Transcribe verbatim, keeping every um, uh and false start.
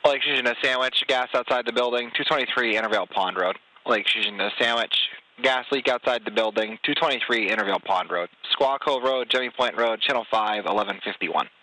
Lake Fusion, a sandwich, gas outside the building, two twenty-three Intervale Pond Road. Lake Fusion, a sandwich, gas leak outside the building, two twenty-three Intervale Pond Road. Squaw Cove Road, Jemmy Point Road, Channel five, eleven fifty-one.